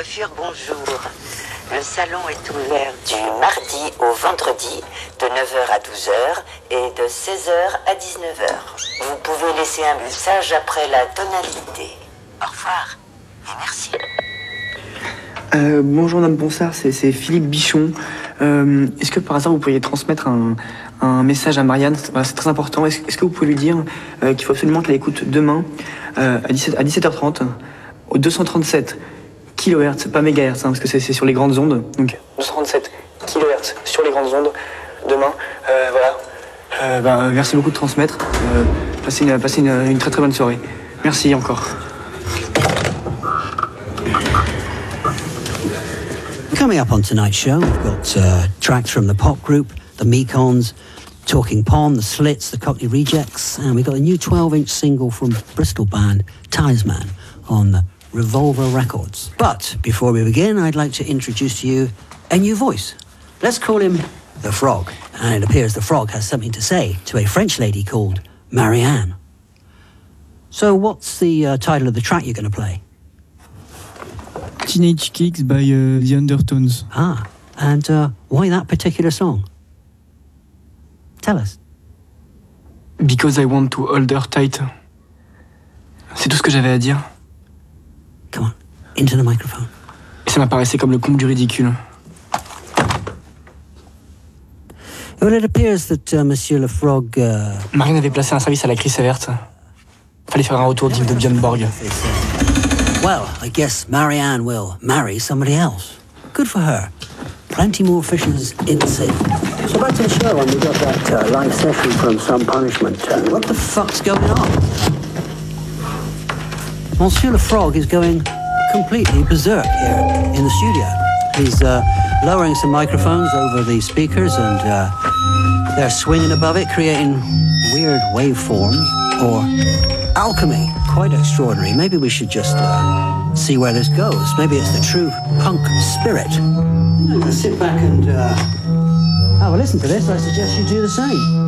coiffure, bonjour. Le salon est ouvert du mardi au vendredi, de 9 h à 12 h et de 16 h à 19 h. Vous pouvez laisser un message après la tonalité. Au revoir et merci. Bonjour Madame Bonsard, c'est Philippe Bichon. Est-ce que par hasard vous pourriez transmettre un message à Marianne? C'est très important. Est-ce que vous pouvez lui dire qu'il faut absolument qu'elle écoute demain à 17h30 au 237 kHz, pas MHz, parce que c'est sur les grandes ondes. Donc 237 kHz sur les grandes ondes demain. Voilà. Merci beaucoup de transmettre. Passez une très très bonne soirée. Merci encore. Coming up on tonight's show, we've got tracks from the pop group, the Mekons, Talking Pond, the Slits, the Cockney Rejects, and we've got a new 12-inch single from Bristol band Talisman on Revolver Records. But before we begin, I'd like to introduce to you a new voice. Let's call him The Frog. And it appears The Frog has something to say to a French lady called Marianne. So what's the title of the track you're going to play? Teenage Kicks by The Undertones. Ah, and why that particular song? Tell us. Because I want to hold her tight. C'est tout ce que j'avais à dire. Come on, into the microphone. Et ça m'apparaissait comme le comble du ridicule. Well, it appears that Monsieur Le Frog... Marianne avait placé un service à la Chryse Verte. Fallait faire un retour digne de Björn Borg. Well, I guess Marianne will marry somebody else. Good for her. Plenty more fishes in the sea. So back to the show, and we got that live session from Some Punishment. What the fuck's going on? Monsieur Le Frog is going completely berserk here in the studio. He's lowering some microphones over the speakers, and they're swinging above it, creating weird waveforms or alchemy. Quite extraordinary. Maybe we should just see where this goes. Maybe it's the true punk spirit. I'm going to sit back and have a listen to this. I suggest you do the same.